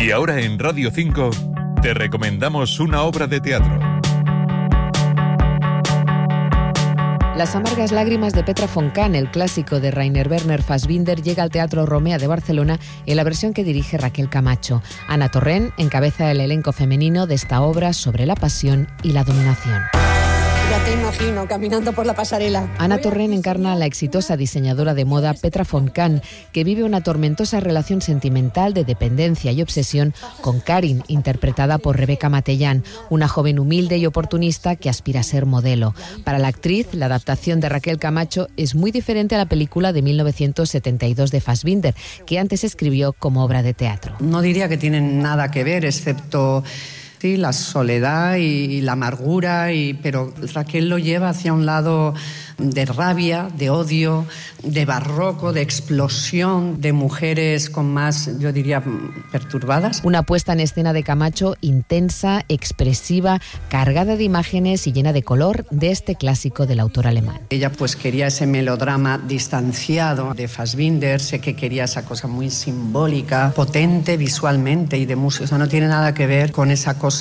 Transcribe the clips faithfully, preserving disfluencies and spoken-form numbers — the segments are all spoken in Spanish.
Y ahora en Radio cinco te recomendamos una obra de teatro. Las amargas lágrimas de Petra von Kant, el clásico de Rainer Werner Fassbinder, llega al Teatro Romea de Barcelona en la versión que dirige Raquel Camacho. Ana Torrent encabeza el elenco femenino de esta obra sobre la pasión y la dominación. Ya te imagino caminando por la pasarela. Ana Torrent encarna a la exitosa diseñadora de moda Petra von Kant, que vive una tormentosa relación sentimental de dependencia y obsesión con Karin, interpretada por Rebeca Matellán, una joven humilde y oportunista que aspira a ser modelo. Para la actriz, la adaptación de Raquel Camacho es muy diferente a la película de mil novecientos setenta y dos de Fassbinder, que antes escribió como obra de teatro. No diría que tienen nada que ver, excepto... sí, la soledad y la amargura, y, pero Raquel lo lleva hacia un lado de rabia, de odio, de barroco, de explosión, de mujeres con más, yo diría, perturbadas. Una puesta en escena de Camacho intensa, expresiva, cargada de imágenes y llena de color de este clásico del autor alemán. Ella pues quería ese melodrama distanciado de Fassbinder, sé que quería esa cosa muy simbólica, potente visualmente y de música, o sea, no tiene nada que ver con esa cosa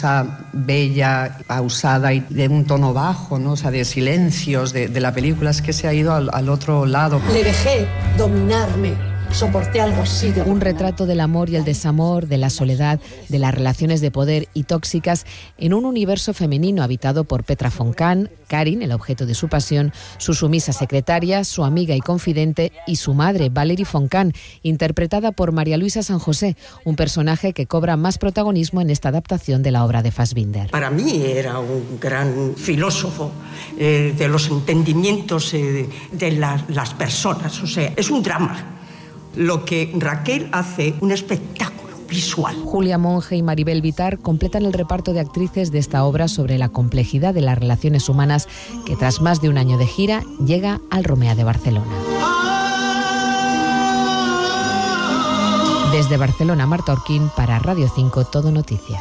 bella, pausada y de un tono bajo, ¿no? O sea, de silencios de, de la película, es que se ha ido al, al otro lado. Le dejé dominarme, soporté algo así. De... Un retrato del amor y el desamor, de la soledad, de las relaciones de poder y tóxicas en un universo femenino habitado por Petra von Kant, Karin, el objeto de su pasión, su sumisa secretaria, su amiga y confidente, y su madre, Valerie von Kant, interpretada por María Luisa San José, un personaje que cobra más protagonismo en esta adaptación de la obra de Fassbinder. Para mí era un gran filósofo eh, de los entendimientos eh, de, de la, las personas, o sea, es un drama. Lo que Raquel hace, un espectáculo visual. Julia Monge y Maribel Vitar completan el reparto de actrices de esta obra sobre la complejidad de las relaciones humanas que tras más de un año de gira llega al Romea de Barcelona. Desde Barcelona, Marta Orquín para Radio cinco Todo Noticias.